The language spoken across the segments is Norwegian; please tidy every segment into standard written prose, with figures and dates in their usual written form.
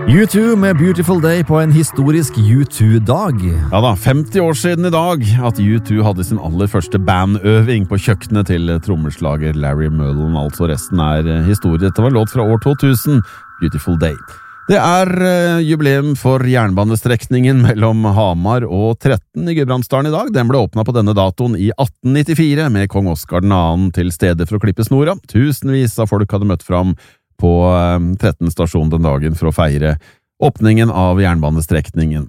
U2 med Beautiful Day på en historisk U2-dag. Ja da, 50 år siden i dag at U2 hadde sin aller første bandøving på kjøkkenet til trommeslager Larry Mullen, altså resten historie. Dette var en låt fra år 2000, Beautiful Day. Det jubileum for jernbanestrekningen mellom Hamar og 13 i Gudbrandsdalen i dag. Den ble åpnet på denne datoen i 1894 med kong Oskar II til stede for å klippe snora. Tusenvis av folk hadde møtt fram på 13 stasjon den dagen for å feire åpningen av jernbanestrekningen.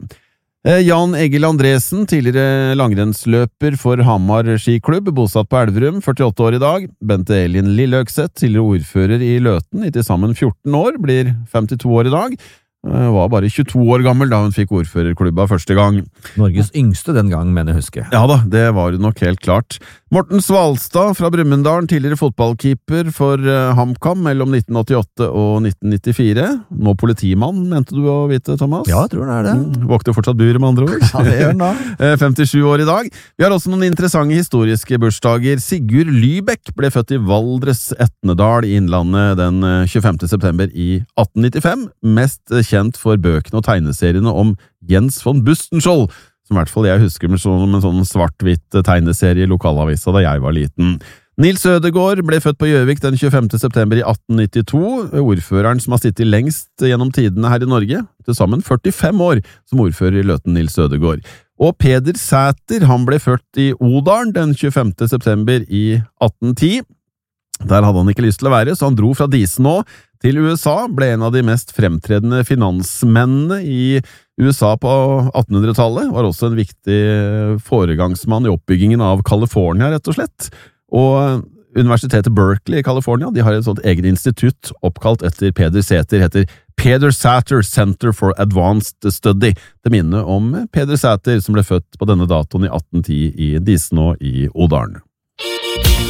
Jan Egil Andresen, tidligere langrennsløper for Hamar skiklubb, bosatt på Elverum, 48 år i dag. Bente Elin Lilleøkseth, tidligere ordfører i Løten i til sammen 14 år, blir 52 år i dag. Var bare 22 år gammel da hun fikk ordførerklubba første gang. Norges yngste den gang, mener jeg husker. Ja da, det var jo nok helt klart. Morten Svalstad fra Brumunddal, tidligere fotballkeeper for HamKam mellom 1988 og 1994. Nå politimann, mente du å vite, Thomas? Ja, jeg tror det det. Våkter fortsatt buret med andre ord. Ja, det gjør den da. 57 år i dag. Vi har også noen interessante historiske bursdager. Sigurd Lybekk ble født i Valdres Etnedal i Innlandet den 25. september i 1895. Mest kjent for bøkene og tegneseriene om Jens von Bustenskjold, som i hvert fall jeg husker som en sånn svart-hvitt tegneserie i lokalavisa da jeg var liten. Nils Ødegård ble født på Gjøvik den 25. september i 1892, ordføreren som har sittet lengst gjennom tidene her i Norge, til sammen 45 år som ordfører i Løten, Nils Ødegård. Og Peder Sæter, han ble født i Odalen den 25. september i 1810. Der hadde han ikke lyst til å være, så han dro fra Disenå til USA, ble en av de mest fremtredende finansmennene i USA på 1800-tallet, var også en viktig foregangsmann i oppbyggingen av California, rett og slett. Og Universitetet Berkeley i California, de har et sånt eget institutt oppkalt etter Peder Sæter, heter Peder Sæter Center for Advanced Study, til minne om Peder Sæter, som ble født på denne datoen i 1810 i Disenå i Odalen.